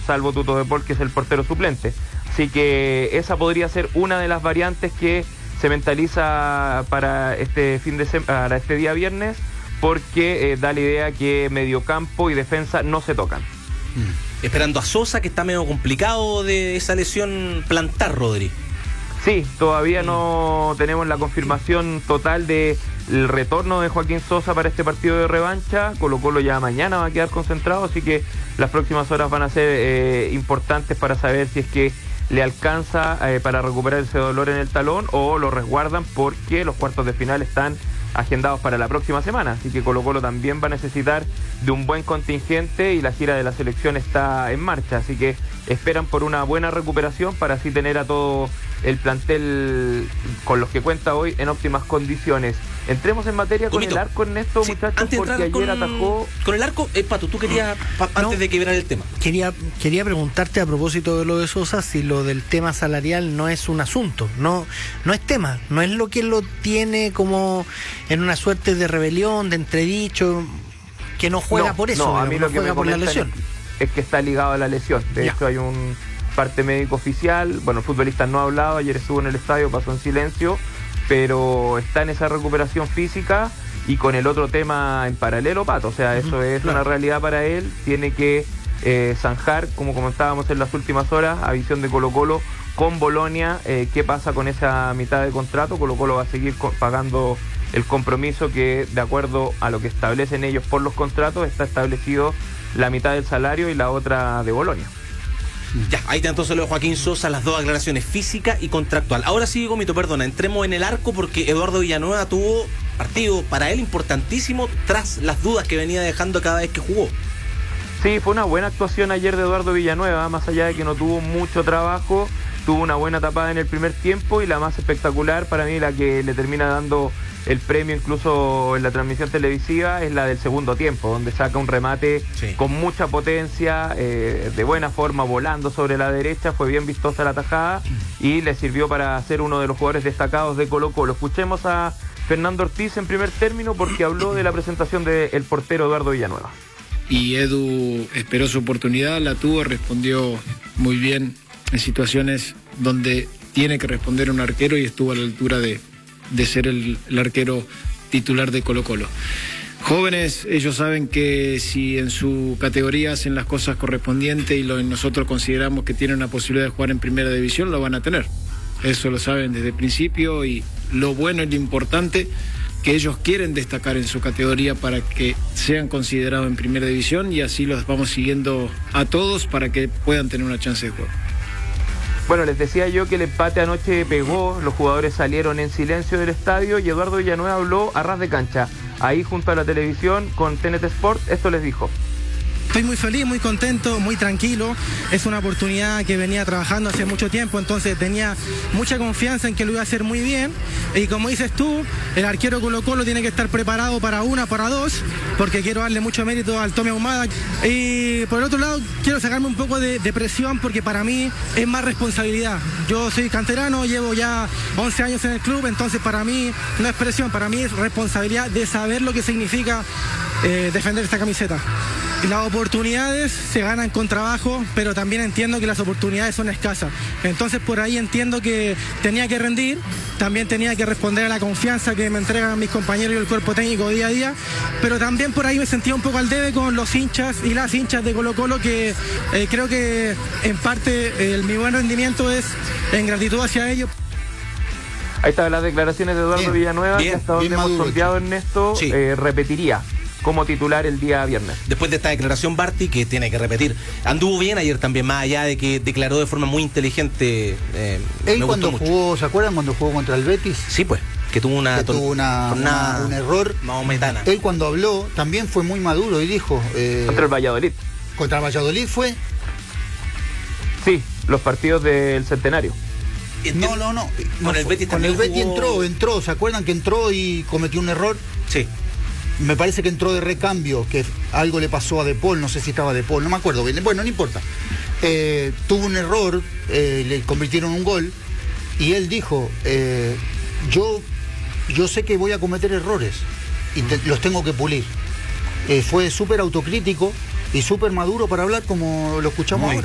salvo Tuto de Paul, que es el portero suplente. Así que esa podría ser una de las variantes que se mentaliza para este para este día viernes, porque da la idea que mediocampo y defensa no se tocan. Esperando a Sosa, que está medio complicado de esa lesión plantar, Rodri. Sí, todavía no tenemos la confirmación total del retorno de Joaquín Sosa para este partido de revancha. Colo-Colo ya mañana va a quedar concentrado, así que las próximas horas van a ser importantes para saber si es que le alcanza para recuperar ese dolor en el talón o lo resguardan, porque los cuartos de final están agendados para la próxima semana, así que Colo-Colo también va a necesitar de un buen contingente y la gira de la selección está en marcha, así que esperan por una buena recuperación para así tener a todo el plantel con los que cuenta hoy en óptimas condiciones. Entremos en materia con el arco, Ernesto, sí, muchachos, porque ayer atajó... Con el arco, Pato, tú querías, antes de quebrar el tema. Quería preguntarte a propósito de lo de Sosa, si lo del tema salarial no es un asunto, no es tema, no es lo que lo tiene como en una suerte de rebelión, de entredicho, que no juega por eso, no, a mí lo que juega por la lesión. Es que está ligado a la lesión, de hecho hay un parte médico oficial, bueno, el futbolista no ha hablado, ayer estuvo en el estadio, pasó en silencio, pero está en esa recuperación física y con el otro tema en paralelo, Pato, o sea, eso es una realidad para él, tiene que zanjar, como comentábamos en las últimas horas, a visión de Colo-Colo con Bolonia, qué pasa con esa mitad de contrato. Colo-Colo va a seguir pagando el compromiso que, de acuerdo a lo que establecen ellos por los contratos, está establecido la mitad del salario y la otra de Bolonia. Ya, ahí está entonces lo de Joaquín Sosa, las dos aclaraciones, física y contractual. Ahora sí, Gomito, perdona, entremos en el arco porque Eduardo Villanueva tuvo partido para él importantísimo tras las dudas que venía dejando cada vez que jugó. Sí, fue una buena actuación ayer de Eduardo Villanueva, más allá de que no tuvo mucho trabajo, tuvo una buena tapada en el primer tiempo y la más espectacular para mí, la que le termina dando el premio incluso en la transmisión televisiva, es la del segundo tiempo, donde saca un remate con mucha potencia, de buena forma, volando sobre la derecha, fue bien vistosa la tajada y le sirvió para ser uno de los jugadores destacados de Colo-Colo. Escuchemos a Fernando Ortiz en primer término porque habló de la presentación del portero Eduardo Villanueva. Y Edu esperó su oportunidad, la tuvo, respondió muy bien en situaciones donde tiene que responder un arquero y estuvo a la altura de ser el arquero titular de Colo-Colo. Jóvenes, ellos saben que si en su categoría hacen las cosas correspondientes y nosotros consideramos que tienen una posibilidad de jugar en primera división, lo van a tener. Eso lo saben desde el principio y lo bueno y lo importante que ellos quieren destacar en su categoría para que sean considerados en primera división y así los vamos siguiendo a todos para que puedan tener una chance de juego. Bueno, les decía yo que el empate anoche pegó, los jugadores salieron en silencio del estadio y Eduardo Villanueva habló a ras de cancha. Ahí junto a la televisión con TNT Sport, esto les dijo. Estoy muy feliz, muy contento, muy tranquilo. Es una oportunidad que venía trabajando hace mucho tiempo, entonces tenía mucha confianza en que lo iba a hacer muy bien. Y como dices tú, el arquero Colo-Colo tiene que estar preparado para una, para dos, porque quiero darle mucho mérito al Tommy Ahumada. Y por el otro lado, quiero sacarme un poco de presión, porque para mí es más responsabilidad. Yo soy canterano, llevo ya 11 años en el club, entonces para mí no es presión, para mí es responsabilidad de saber lo que significa defender esta camiseta. Las oportunidades se ganan con trabajo, pero también entiendo que las oportunidades son escasas. Entonces por ahí entiendo que tenía que rendir, también tenía que responder a la confianza que me entregan mis compañeros y el cuerpo técnico día a día, pero también por ahí me sentía un poco al debe con los hinchas y las hinchas de Colo-Colo, que creo que en parte mi buen rendimiento es en gratitud hacia ellos. Ahí están las declaraciones de Eduardo Villanueva, que hasta donde hemos sondeado, Ernesto, repetiría como titular el día viernes. Después de esta declaración, Barty, que tiene que repetir, anduvo bien ayer también, más allá de que declaró de forma muy inteligente. Él cuando jugó, ¿se acuerdan cuando jugó contra el Betis? Sí, pues, que tuvo un error mahometana. Él cuando habló también fue muy maduro y dijo... contra el Valladolid. ¿Contra el Valladolid fue? Sí, los partidos del centenario. No. Con el Betis también. Con el Betis entró, ¿se acuerdan que entró y cometió un error? Sí. Me parece que entró de recambio, que algo le pasó a De Paul, no sé si estaba De Paul, no me acuerdo bien. Bueno, no importa. Tuvo un error, le convirtieron un gol y él dijo, yo sé que voy a cometer errores y los tengo que pulir. Fue súper autocrítico y súper maduro para hablar como lo escuchamos ahora.